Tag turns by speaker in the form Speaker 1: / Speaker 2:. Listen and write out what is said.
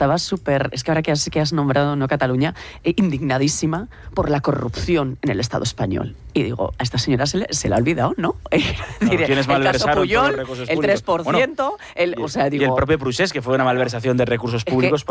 Speaker 1: estaba súper, es que ahora que has nombrado ¿no? Cataluña, indignadísima por la corrupción en el Estado español. Y digo, a esta señora se le ha olvidado, ¿no?
Speaker 2: Diré, ¿quiénes malversaron
Speaker 1: Puyol,
Speaker 2: todos los recursos
Speaker 1: el
Speaker 2: públicos?
Speaker 1: 3%,
Speaker 2: Bueno,
Speaker 1: o sea, digo,
Speaker 2: y el propio Prusés, que fue una malversación de recursos públicos.